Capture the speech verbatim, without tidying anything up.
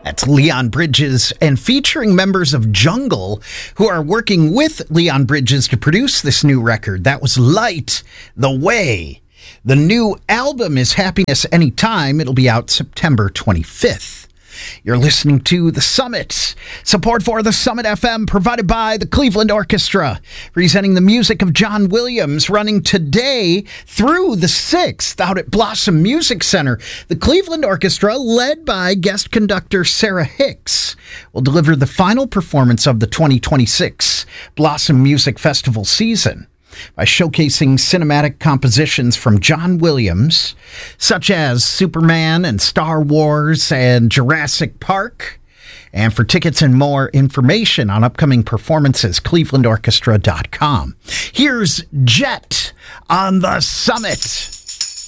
That's Leon Bridges, and featuring members of Jungle who are working with Leon Bridges to produce this new record. That was Light the Way. The new album is Happiness Anytime. It'll be out September twenty-fifth. You're listening to The Summit. Support for The Summit F M provided by the Cleveland Orchestra, presenting the music of John Williams, running today through the sixth out at Blossom Music Center. The Cleveland Orchestra, led by guest conductor Sarah Hicks, will deliver the final performance of the twenty twenty-six Blossom Music Festival season by showcasing cinematic compositions from John Williams, such as Superman and Star Wars and Jurassic Park. And for tickets and more information on upcoming performances, cleveland orchestra dot com. Here's Jet on The Summit.